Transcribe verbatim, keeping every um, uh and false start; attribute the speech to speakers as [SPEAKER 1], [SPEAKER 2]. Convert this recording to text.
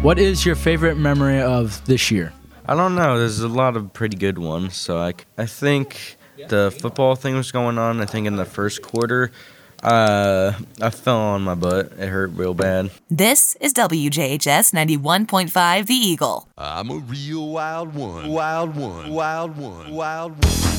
[SPEAKER 1] What is your favorite memory of this year?
[SPEAKER 2] I don't know. There's a lot of pretty good ones. So I, I think the football thing was going on. I think in the first quarter, uh, I fell on my butt. It hurt real bad.
[SPEAKER 3] This is W J H S ninety-one point five The Eagle.
[SPEAKER 4] I'm a real wild one. Wild one. Wild one. Wild one.